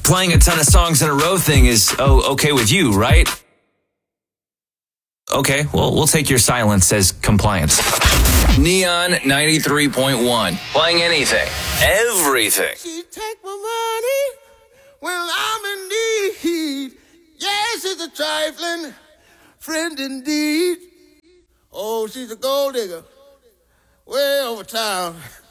playing a ton of songs in a row thing is okay with you, right? Okay, well, we'll take your silence as compliance. Neon 93.1. Playing anything, everything. She take my money when I'm in need. Yes, she's a trifling friend indeed. Oh, she's a gold digger way over town.